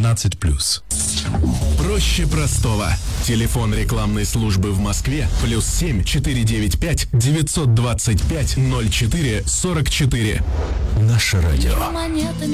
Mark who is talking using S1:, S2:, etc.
S1: 18+.
S2: Проще простого. Телефон рекламной службы в Москве +7 495 925 04 44. Наше радио.